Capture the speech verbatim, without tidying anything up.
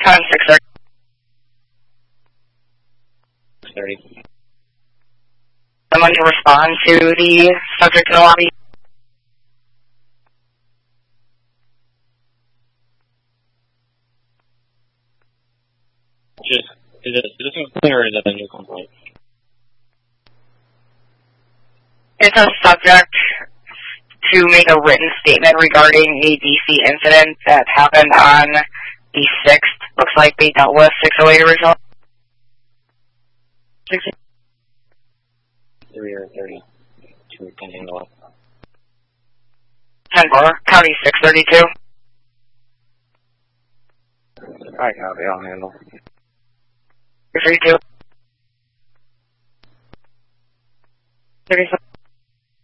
ten six thirty. thirty. Someone to respond to the subject in the lobby. Just, is it a citizen complaint or is it a new complaint? It's a subject to make a written statement regarding a D C incident that happened on the sixth. Looks like they dealt with six oh eight original. three or thirty. two can handle it. ten four, County six thirty-two. I copy, I'll handle. six thirty-two. thirty-seven.